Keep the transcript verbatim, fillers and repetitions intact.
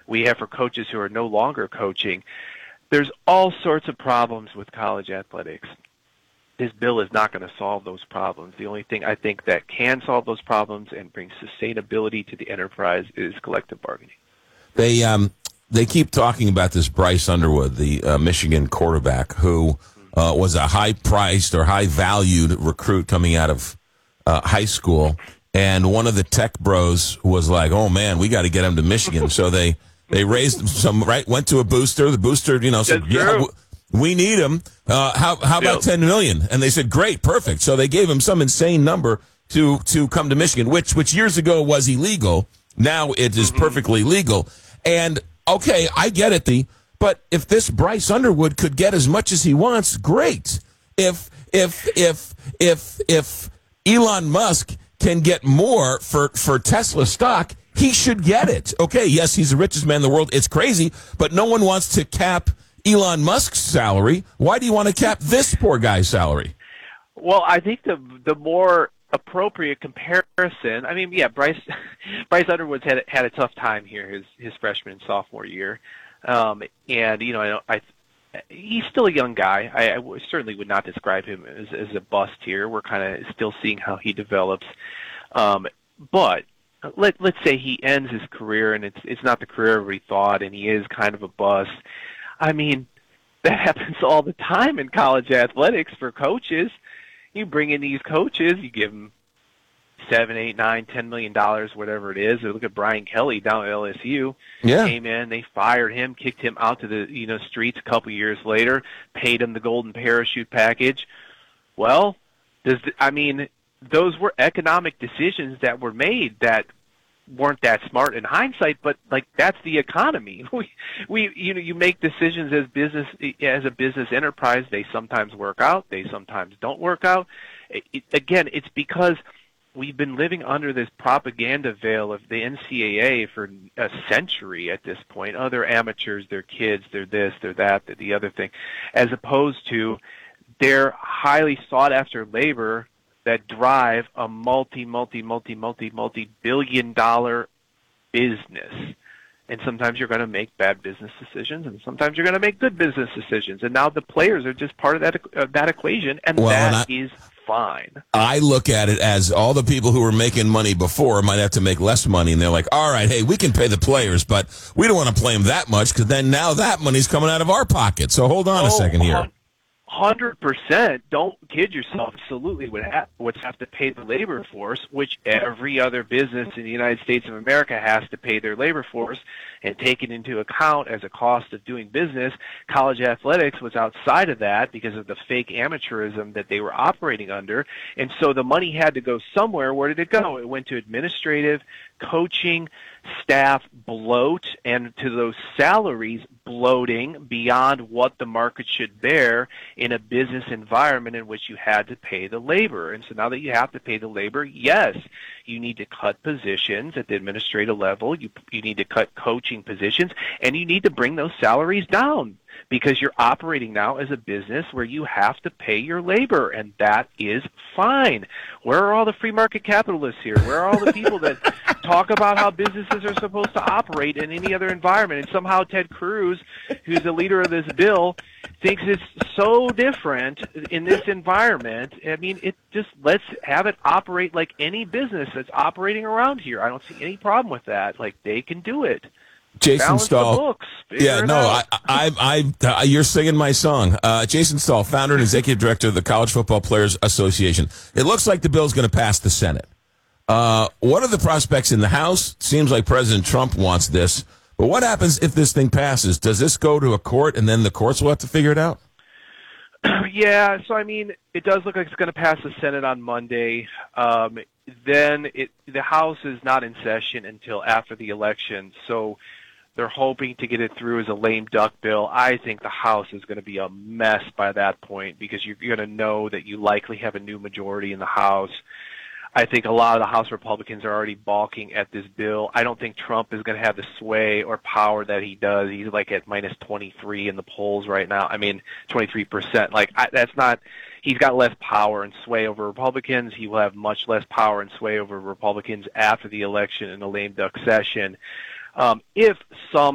we have for coaches who are no longer coaching. There's all sorts of problems with college athletics. This bill is not going to solve those problems. The only thing I think that can solve those problems and bring sustainability to the enterprise is collective bargaining. They um they keep talking about this Bryce Underwood, the uh, Michigan quarterback, who uh, was a high-priced or high-valued recruit coming out of uh, high school, and one of the tech bros was like, "Oh man, we got to get him to Michigan." So they they raised some right, went to a booster. The booster, you know, said, "Yeah, w- we need him. Uh, how how about ten million?" And they said, "Great, perfect." So they gave him some insane number to to come to Michigan, which which years ago was illegal. Now it is mm-hmm. perfectly legal. And okay, I get it, the but if this Bryce Underwood could get as much as he wants, great. If if if if if Elon Musk can get more for for Tesla stock, he should get it. Okay, yes, he's the richest man in the world. It's crazy, but no one wants to cap Elon Musk's salary. Why do you want to cap this poor guy's salary? Well, I think the the more appropriate comparison. I mean, yeah, Bryce Bryce Underwood's had had a tough time here his his freshman and sophomore year, um, and you know, I, I he's still a young guy. I, I certainly would not describe him as as a bust here. We're kind of still seeing how he develops, um, but let let's say he ends his career and it's it's not the career everybody thought, and he is kind of a bust. I mean, that happens all the time in college athletics for coaches. You bring in these coaches, you give them seven, eight, nine, ten million dollars, whatever it is. Or look at Brian Kelly down at L S U. Yeah. Came in, they fired him, kicked him out to the you know streets a couple years later, paid him the golden parachute package. Well, does the, I mean those were economic decisions that were made that weren't that smart in hindsight, but like that's the economy. We, we, you know, you make decisions as business as a business enterprise. They sometimes work out, they sometimes don't work out. It, it, again, it's because we've been living under this propaganda veil of the N C double A for a century at this point. Oh, they're amateurs, they're kids, they're this, they're that, they're the other thing, as opposed to they're highly sought after labor that drive a multi, multi, multi, multi, multi-billion dollar business. And sometimes you're going to make bad business decisions, and sometimes you're going to make good business decisions. And now the players are just part of that uh, that equation, and well, that and I, is fine. I look at it as all the people who were making money before might have to make less money, and they're like, all right, hey, we can pay the players, but we don't want to play them that much because then now that money's coming out of our pocket. So hold on oh, a second here. one hundred percent. Don't kid yourself. Absolutely would have, would have to pay the labor force, which every other business in the United States of America has to pay their labor force and take it into account as a cost of doing business. College athletics was outside of that because of the fake amateurism that they were operating under. And so the money had to go somewhere. Where did it go? It went to administrative, coaching, staff bloat, and to those salaries bloating beyond what the market should bear in a business environment in which you had to pay the labor. And so now that you have to pay the labor, yes, you need to cut positions at the administrative level, you you need to cut coaching positions, and you need to bring those salaries down because you're operating now as a business where you have to pay your labor, and that is fine. Where are all the free market capitalists here? Where are all the people that talk about how businesses are supposed to operate in any other environment? And somehow Ted Cruz, who's the leader of this bill, thinks it's so different in this environment. I mean, it just let's have it operate like any business that's operating around here. I don't see any problem with that. Like, they can do it. Jason Balance Stahl. the books. Yeah, no, I, I, I, uh, you're singing my song. Uh, Jason Stahl, founder and executive director of the College Football Players Association. It looks like the bill's going to pass the Senate. Uh, what are the prospects in the House? Seems like President Trump wants this. But what happens if this thing passes? Does this go to a court, and then the courts will have to figure it out? Yeah, so I mean, it does look like it's going to pass the Senate on Monday. Um, then it, the House is not in session until after the election, so they're hoping to get it through as a lame duck bill. I think the House is going to be a mess by that point because you're going to know that you likely have a new majority in the House. I think a lot of the House Republicans are already balking at this bill. I don't think Trump is going to have the sway or power that he does. He's like at minus twenty-three in the polls right now. I mean, twenty-three percent. Like, I, that's not – he's got less power and sway over Republicans. He will have much less power and sway over Republicans after the election in the lame duck session. Um, if some